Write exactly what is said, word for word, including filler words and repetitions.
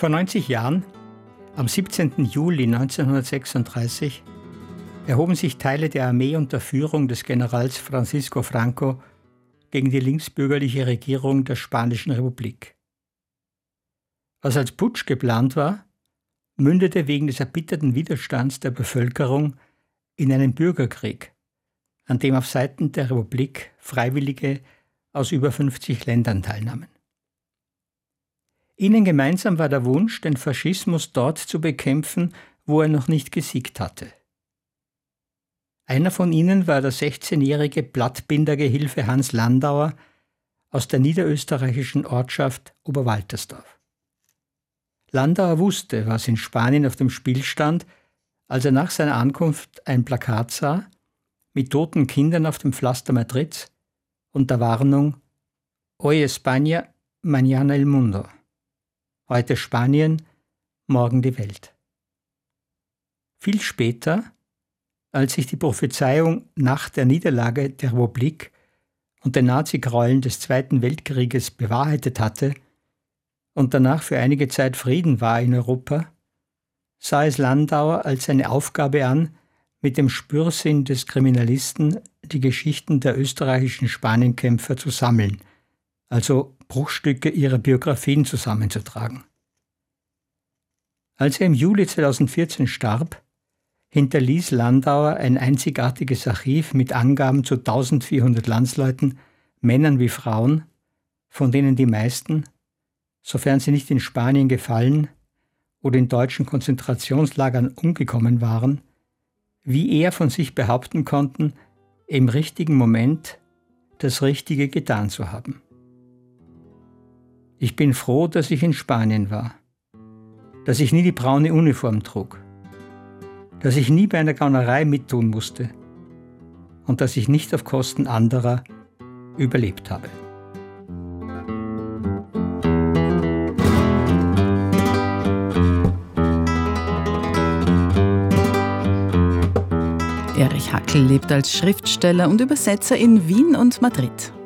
Vor neunzig Jahren, am siebzehnten Juli neunzehnhundertsechsunddreißig, erhoben sich Teile der Armee unter Führung des Generals Francisco Franco gegen die linksbürgerliche Regierung der Spanischen Republik. Was als Putsch geplant war, mündete wegen des erbitterten Widerstands der Bevölkerung in einen Bürgerkrieg, an dem auf Seiten der Republik Freiwillige aus über fünfzig Ländern teilnahmen. Ihnen gemeinsam war der Wunsch, den Faschismus dort zu bekämpfen, wo er noch nicht gesiegt hatte. Einer von ihnen war der sechzehnjährige Blattbindergehilfe Hans Landauer aus der niederösterreichischen Ortschaft Oberwaltersdorf. Landauer wusste, was in Spanien auf dem Spiel stand, als er nach seiner Ankunft ein Plakat sah, mit toten Kindern auf dem Pflaster Madrids und der Warnung Hoy España, mañana el mundo. Heute Spanien, morgen die Welt. Viel später, als sich die Prophezeiung nach der Niederlage der Republik und den Nazigräueln des Zweiten Weltkrieges bewahrheitet hatte und danach für einige Zeit Frieden war in Europa, sah es Landauer als seine Aufgabe an, mit dem Spürsinn des Kriminalisten die Geschichten der österreichischen Spanienkämpfer zu sammeln, also Bruchstücke ihrer Biografien zusammenzutragen. Als er im Juli zweitausendvierzehn starb, hinterließ Landauer ein einzigartiges Archiv mit Angaben zu eintausendvierhundert Landsleuten, Männern wie Frauen, von denen die meisten, sofern sie nicht in Spanien gefallen oder in deutschen Konzentrationslagern umgekommen waren, wie er von sich behaupten konnten, im richtigen Moment das Richtige getan zu haben. Ich bin froh, dass ich in Spanien war, dass ich nie die braune Uniform trug, dass ich nie bei einer Gaunerei mittun musste und dass ich nicht auf Kosten anderer überlebt habe. Erich Hackel lebt als Schriftsteller und Übersetzer in Wien und Madrid.